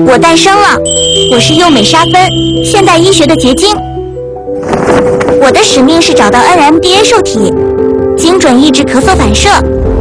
我诞生了，我是幼美沙芬，现代医学的结晶。我的使命是找到NMDA受体，精准抑制咳嗽反射，